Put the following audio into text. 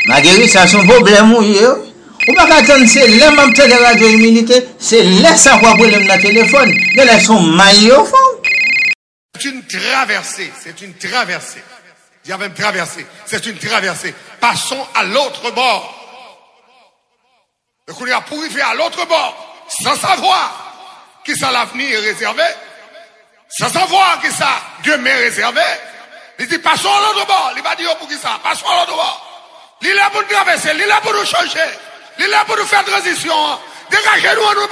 Marguerite, ça son problème, oui. Ou pas attendre, c'est là, même de radio immunité, c'est là, ça va problème dans le téléphone. De là, son maillot fond. C'est une traversée, c'est une traversée. Il y avait une traversée, c'est une traversée. Passons à l'autre bord. Donc on est pour arriver à l'autre bord, sans savoir qui ça l'avenir est réservé, sans savoir qui ça demain est réservé. Il dit passons à l'autre bord. Il va dire pour qui ça, passons à l'autre bord. Il est là pour nous traverser, il est là pour nous changer, il est là pour nous faire transition. Dégagez-nous.